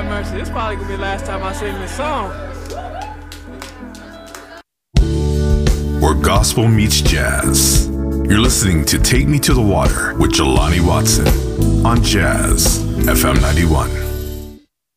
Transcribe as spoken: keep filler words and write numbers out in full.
mercy. This probably gonna be the last time I sing this song. Where gospel meets jazz. You're listening to Take Me to the Water with Jelani Watson on Jazz F M ninety-one.